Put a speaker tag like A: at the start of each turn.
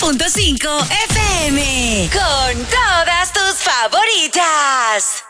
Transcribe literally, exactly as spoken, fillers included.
A: punto cinco F M. Con todas tus favoritas.